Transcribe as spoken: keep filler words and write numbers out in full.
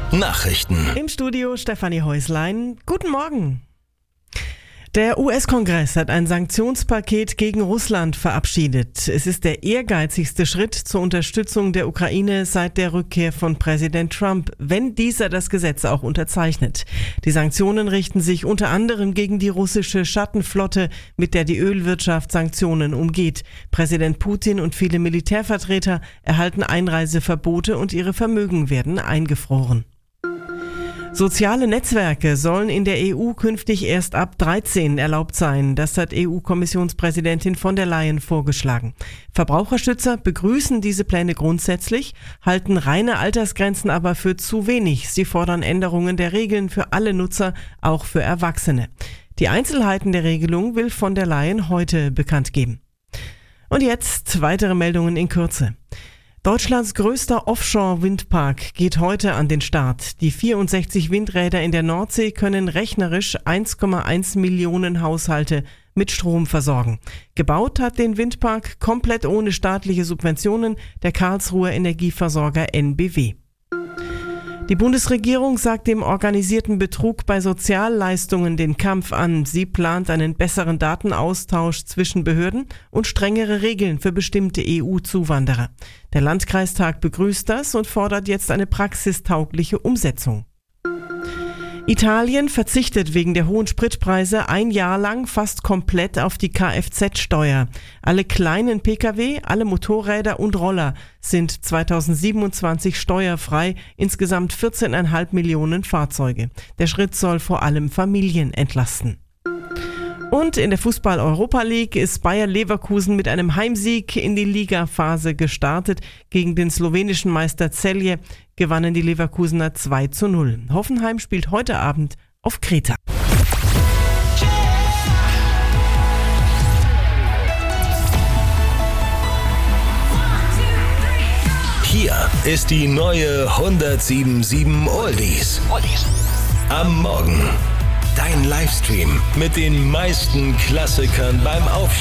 Nachrichten. Im Studio Stefanie Häuslein. Guten Morgen. Der U S-Kongress hat ein Sanktionspaket gegen Russland verabschiedet. Es ist der ehrgeizigste Schritt zur Unterstützung der Ukraine seit der Rückkehr von Präsident Trump, wenn dieser das Gesetz auch unterzeichnet. Die Sanktionen richten sich unter anderem gegen die russische Schattenflotte, mit der die Ölwirtschaft Sanktionen umgeht. Präsident Putin und viele Militärvertreter erhalten Einreiseverbote und ihre Vermögen werden eingefroren. Soziale Netzwerke sollen in der E U künftig erst ab dreizehn erlaubt sein. Das hat E U-Kommissionspräsidentin von der Leyen vorgeschlagen. Verbraucherschützer begrüßen diese Pläne grundsätzlich, halten reine Altersgrenzen aber für zu wenig. Sie fordern Änderungen der Regeln für alle Nutzer, auch für Erwachsene. Die Einzelheiten der Regelung will von der Leyen heute bekannt geben. Und jetzt weitere Meldungen in Kürze. Deutschlands größter Offshore-Windpark geht heute an den Start. Die vierundsechzig Windräder in der Nordsee können rechnerisch eins Komma eins Millionen Haushalte mit Strom versorgen. Gebaut hat den Windpark komplett ohne staatliche Subventionen der Karlsruher Energieversorger N B W. Die Bundesregierung sagt dem organisierten Betrug bei Sozialleistungen den Kampf an. Sie plant einen besseren Datenaustausch zwischen Behörden und strengere Regeln für bestimmte E U-Zuwanderer. Der Landkreistag begrüßt das und fordert jetzt eine praxistaugliche Umsetzung. Italien verzichtet wegen der hohen Spritpreise ein Jahr lang fast komplett auf die Kfz-Steuer. Alle kleinen Pkw, alle Motorräder und Roller sind zweitausendsiebenundzwanzig steuerfrei, insgesamt vierzehn Komma fünf Millionen Fahrzeuge. Der Schritt soll vor allem Familien entlasten. Und in der Fußball-Europa League ist Bayer Leverkusen mit einem Heimsieg in die Ligaphase gestartet. Gegen den slowenischen Meister Celje gewannen die Leverkusener zwei zu null. Hoffenheim spielt heute Abend auf Kreta. Hier ist die neue hundertsieben Komma sieben Oldies. Am Morgen. Dein Livestream mit den meisten Klassikern beim Aufstehen.